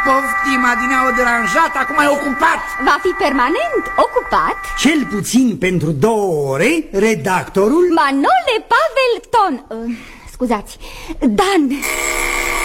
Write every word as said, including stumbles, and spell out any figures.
Poftim, adineau deranjat, acum e ocupat. Va fi permanent ocupat? Cel puțin pentru două ore, redactorul Manole Pavel Ton uh, Scuzați, Dan